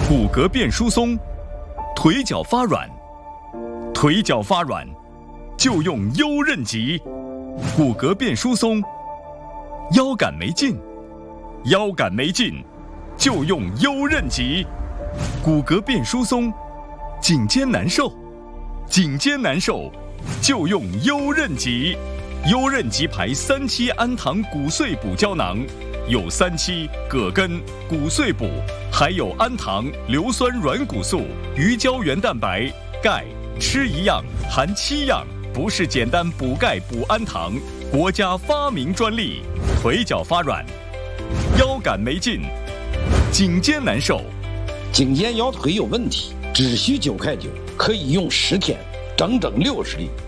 骨骼变疏松，腿脚发软，腿脚发软就用优韧脊。骨骼变疏松，腰杆没劲，腰杆没劲就用优韧脊。骨骼变疏松，颈肩难受，颈肩难受就用优韧脊。优韧脊牌3期氨糖骨碎补胶囊，有3期葛根、骨碎补，还有氨糖、硫酸软骨素、鱼胶原蛋白、钙，吃一样含7样，不是简单补钙补氨糖，国家发明专利。腿脚发软，腰杆没劲，颈肩难受， 颈肩腰腿有问题，只需9块9，可以用10天，整整60粒。